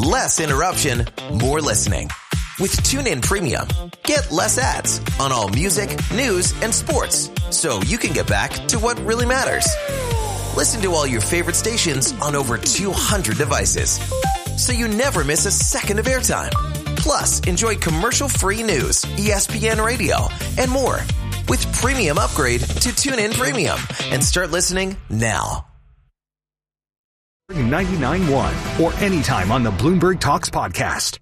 Less interruption, more listening. With TuneIn Premium, get less ads on all music, news, and sports, so you can get back to what really matters. Listen to all your favorite stations on over 200 devices, so you never miss a second of airtime. Plus, enjoy commercial-free news, ESPN Radio, and more. With Premium Upgrade to TuneIn Premium, and start listening now. 99.1 or anytime on the Bloomberg Talks podcast.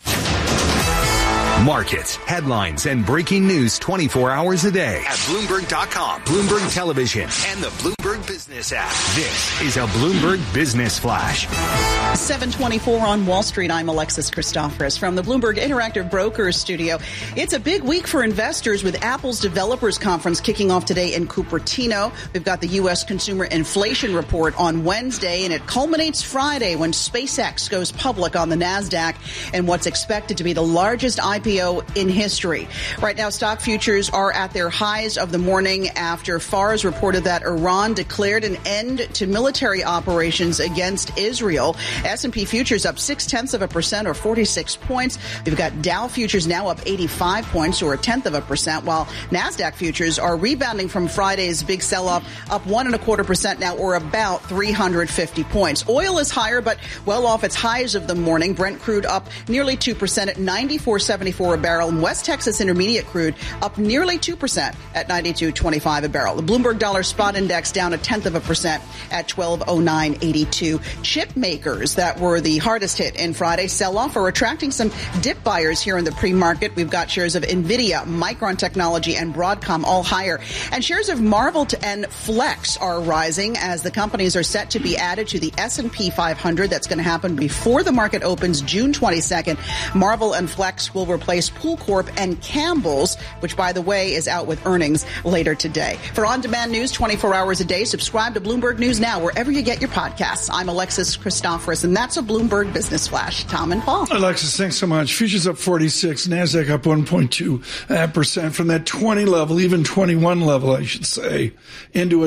Markets, headlines, and breaking news 24 hours a day at Bloomberg.com, Bloomberg Television, and the Bloomberg Business app. This is a Bloomberg Business Flash. 7:24 on Wall Street. I'm Alexis Christoforous from the Bloomberg Interactive Brokers studio. It's a big week for investors with Apple's Developers Conference kicking off today in Cupertino. We've got the U.S. Consumer Inflation Report on Wednesday, and it culminates Friday when SpaceX goes public on the NASDAQ and what's expected to be the largest IPO in history. Right now, stock futures are at their highs of the morning after FARS reported that Iran declared an end to military operations against Israel. S&P futures up 0.6% or 46 points. We've got Dow futures now up 85 points or 0.1%, while NASDAQ futures are rebounding from Friday's big sell-off, up 1.25% now or about 350 points. Oil is higher, but well off its highs of the morning. Brent crude up nearly 2% at $94.74 a barrel, and West Texas Intermediate crude up nearly 2% at $92.25 a barrel. The Bloomberg Dollar Spot Index down 0.1% at 1209.82. Chip makers that were the hardest hit in Friday's sell-off are attracting some dip buyers here in the pre-market. We've got shares of Nvidia, Micron Technology, and Broadcom all higher, and shares of Marvell and Flex are rising as the companies are set to be added to the S&P 500. That's going to happen before the market opens June 22nd. Marvell and Flex will replace Pool Corp and Campbell's, which, by the way, is out with earnings later today. For on-demand news 24 hours a day, subscribe to Bloomberg News Now wherever you get your podcasts. I'm Alexis Christoforous, and that's a Bloomberg Business Flash. Tom and Paul. Alexis, thanks so much. Futures up 46, NASDAQ up 1.2% from that 20 level, even 21 level, I should say, into the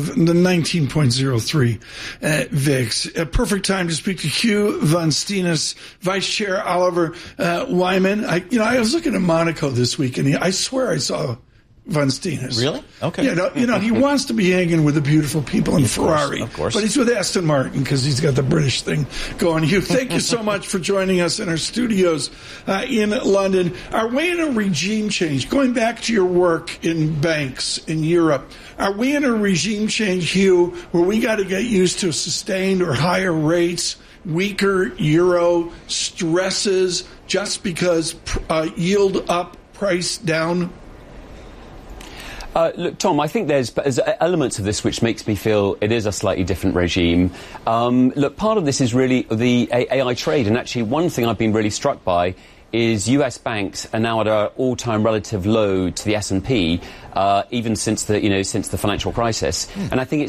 19.03 VIX. A perfect time to speak to Hugh Van Steenis, Vice Chair Oliver Wyman. I was looking at Monaco this week, and I swear I saw Van Steenis. Really? Okay. Yeah, he wants to be hanging with the beautiful people in Ferrari. Of course. But he's with Aston Martin because he's got the British thing going. Hugh, thank you so much for joining us in our studios in London. Are we in a regime change? Going back to your work in banks in Europe, are we in a regime change, Hugh, where we got to get used to sustained or higher rates, weaker euro, stresses, just because yield up, price down? Look, Tom, I think there's elements of this which makes me feel it is a slightly different regime. Look, part of this is really the AI trade, and actually one thing I've been really struck by is U.S. banks are now at an all-time relative low to the S&P, even since the financial crisis. And I think it's